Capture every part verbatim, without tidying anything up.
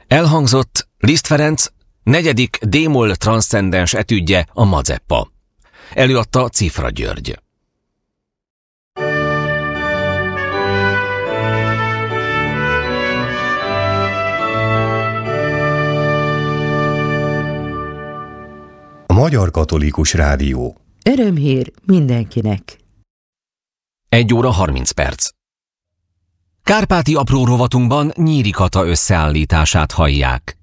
Elhangzott Liszt Ferenc negyedik d-moll transzcendens etüdje, a Mazeppa. Előadta Cifra György. A Magyar Katolikus Rádió. Örömhír mindenkinek. egy óra harminc perc. Kárpáti apró rovatunkban Nyíri Kata összeállítását hallják.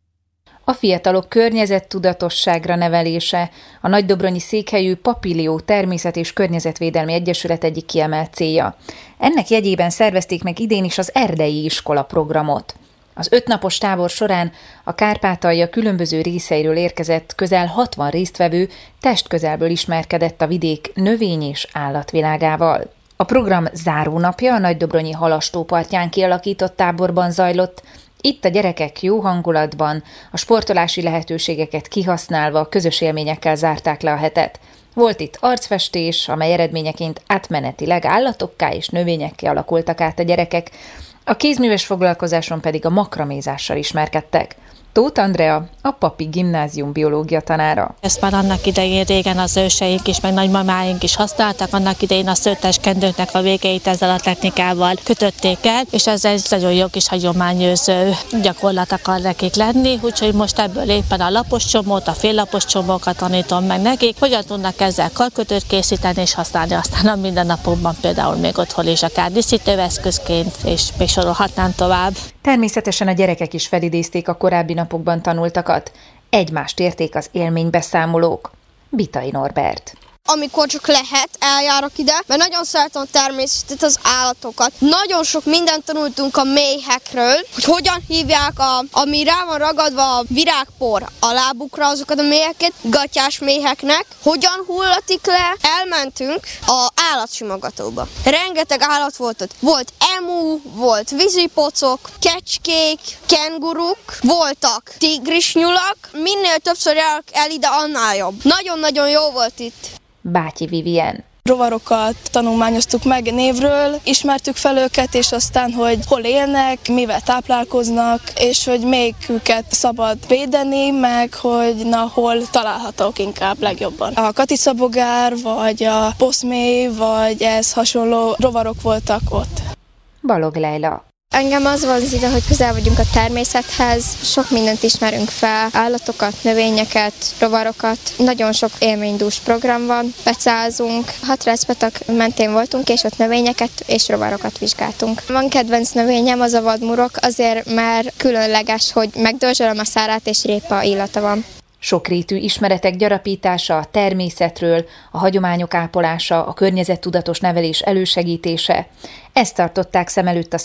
A fiatalok környezettudatosságra nevelése a nagydobronyi székhelyű Papilió Természet- és Környezetvédelmi Egyesület egyik kiemelt célja. Ennek jegyében szervezték meg idén is az erdei iskola programot. Az ötnapos tábor során a Kárpátalja különböző részeiről érkezett közel hatvan résztvevő testközelből ismerkedett a vidék növény- és állatvilágával. A program zárónapja a nagydobronyi Halastópartján kialakított táborban zajlott. Itt a gyerekek jó hangulatban, a sportolási lehetőségeket kihasználva közös élményekkel zárták le a hetet. Volt itt arcfestés, amely eredményeként átmenetileg állatokká és növényekké alakultak át a gyerekek, a kézműves foglalkozáson pedig a makramézással ismerkedtek. Tóth Andrea, a Papi Gimnázium biológia tanára. Ezt már annak idején régen az őseink is, meg nagymamáink is használtak, annak idején a szőttes kendőknek a végeit ezzel a technikával kötötték el, és ez egy nagyon jó kis hagyományőrző gyakorlat akar nekik lenni, úgyhogy most ebből éppen a lapos csomót, a féllapos csomókat tanítom meg nekik, hogyan tudnak ezzel karkötőt készíteni és használni aztán a mindennapokban, például még otthon is akár díszítőeszközként, és még sorolhatnám tovább. Természetesen a gyerekek is felidézték a korábbi napokban tanultakat. Egymást érték az élménybeszámolók. Bitai Norbert. Amikor csak lehet, eljárok ide, mert nagyon szeretem a természetet, az állatokat. Nagyon sok mindent tanultunk a méhekről, hogy hogyan hívják, a, ami rá van ragadva a virágpor a lábukra, azokat a méheket, gatyás méheknek, hogyan hullatik le. Elmentünk a állatsimogatóba. Rengeteg állat volt ott. Volt emu, volt vízipocok, kecskék, kenguruk, voltak tigrisnyulak. Minél többször járok el ide, annál jobb. Nagyon-nagyon jó volt itt. Bátyi Vivien. Rovarokat tanulmányoztuk meg névről, ismertük fel őket, és aztán, hogy hol élnek, mivel táplálkoznak, és hogy melyiküket szabad védeni, meg hogy na, hol találhatók inkább legjobban. A katicabogár, vagy a poszmély, vagy ez hasonló rovarok voltak ott. Balog Leila. Engem az vonz ide, hogy közel vagyunk a természethez, sok mindent ismerünk fel, állatokat, növényeket, rovarokat, nagyon sok élménydús program van, becázunk, Hatrácpatak mentén voltunk, és ott növényeket és rovarokat vizsgáltunk. Van kedvenc növényem, az a vadmurok, azért mert különleges, hogy megdörzsölöm a szárát és répa illata van. Sokrétű ismeretek gyarapítása a természetről, a hagyományok ápolása, a környezettudatos nevelés elősegítése. Ezt tartották szem előtt a